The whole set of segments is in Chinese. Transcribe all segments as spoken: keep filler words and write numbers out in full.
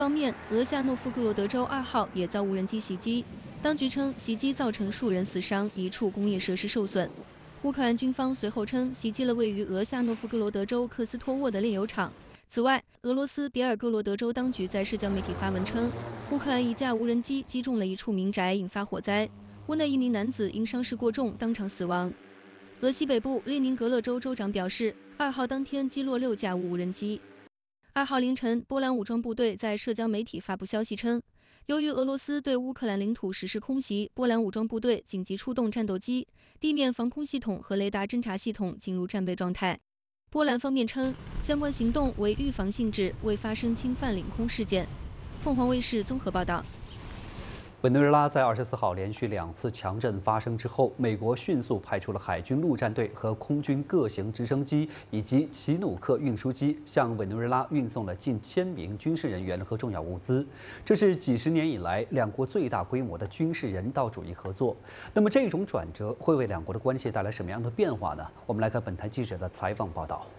方面，俄夏诺夫哥罗德州二号也遭无人机袭击，当局称袭击造成数人死伤，一处工业设施受损。乌克兰军方随后称袭击了位于俄夏诺夫哥罗德州克斯托沃的炼油厂。此外，俄罗斯别尔哥罗德州当局在社交媒体发文称，乌克兰一架无人机击中了一处民宅，引发火灾，屋内一名男子因伤势过重当场死亡。俄西北部列宁格勒州州长表示，二号当天击落六架无人机。二号凌晨，波兰武装部队在社交媒体发布消息称，由于俄罗斯对乌克兰领土实施空袭，波兰武装部队紧急出动战斗机、地面防空系统和雷达侦察系统进入战备状态。波兰方面称，相关行动为预防性质，未发生侵犯领空事件。凤凰卫视综合报道。 委内瑞拉在二十四号连续两次强震发生之后，美国迅速派出了海军陆战队和空军各型直升机以及奇努克运输机，向委内瑞拉运送了近千名军事人员和重要物资。这是几十年以来两国最大规模的军事人道主义合作。那么这种转折会为两国的关系带来什么样的变化呢？我们来看本台记者的采访报道。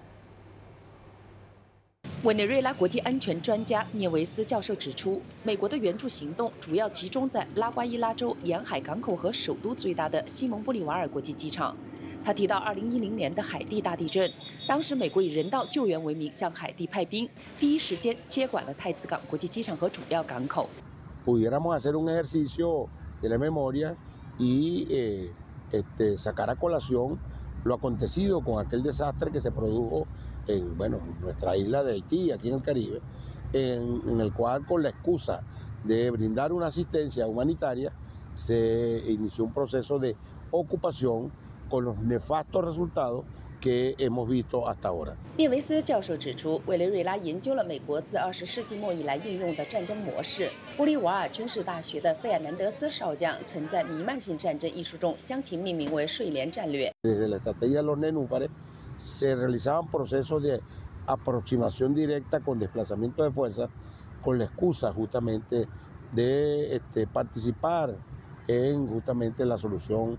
委内瑞拉国际安全专家涅维斯教授指出，美国的援助行动主要集中在拉瓜伊拉州沿海港口和首都最大的西蒙布里瓦尔国际机场。他提到，二零一零年的海地大地震，当时美国以人道救援为名向海地派兵，第一时间接管了太子港国际机场和主要港口。 Pudiéramos hacer un ejercicio de la memoria y eh, este, sacar a colación lo acontecido con aquel desastre que se produjo en bueno, nuestra isla de Haití, aquí en el Caribe, en, en el cual con la excusa de brindar una asistencia humanitaria se inició un proceso de ocupación con los nefastos resultados que hemos visto hasta ahora. 涅维斯教授指出，委内瑞拉研究了美国自二十世纪末以来应用的战争模式。布里瓦尔军事大学的费尔南德斯少将曾在《弥漫性战争》一书中将其命名为“睡莲战略”。 Desde la estrategia de los nenúfares se realizaban procesos de aproximación directa con desplazamiento de fuerza, con la excusa justamente de este, participar en justamente la solución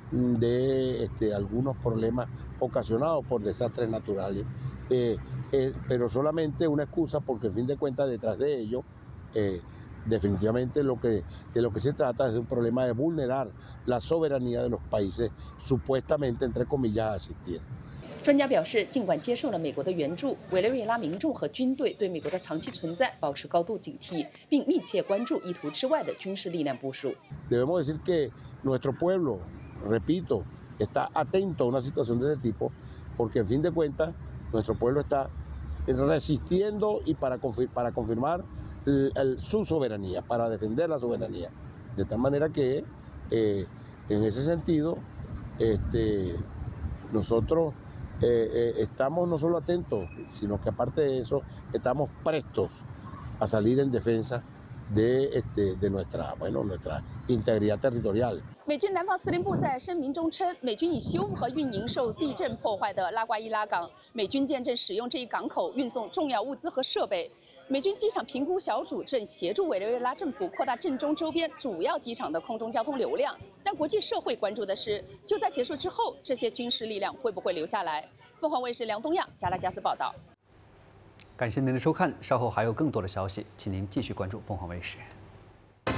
de este, algunos problemas ocasionados por desastres naturales, eh, eh, pero solamente una excusa porque al fin de cuentas detrás de ello eh, definitivamente lo que, de lo que se trata es de un problema de vulnerar la soberanía de los países supuestamente entre comillas a asistir. 专家表示，尽管接受了美国的援助，委内瑞拉民众和军队对美国的长期存在保持高度警惕，并密切关注意图之外的军事力量部署。 Debemos decir que nuestro pueblo, repito, está atento a una situación de este tipo, porque en fin de cuentas nuestro pueblo está resistiendo y para, para confirmar el, el, su soberanía, para defender la soberanía. De tal manera que eh, en ese sentido este, nosotros eh, eh, estamos no solo atentos, sino que aparte de eso estamos prestos a salir en defensa de, este, de nuestra, bueno, nuestra integridad territorial. 美军南方司令部在声明中称，美军已修复和运营受地震破坏的拉瓜伊拉港。美军舰正使用这一港口运送重要物资和设备。美军机场评估小组正协助委内瑞拉政府扩大震中周边主要机场的空中交通流量。但国际社会关注的是，就在结束之后，这些军事力量会不会留下来？凤凰卫视梁东亚、加拉加斯报道。 感谢您的收看，稍后还有更多的消息，请您继续关注凤凰卫视。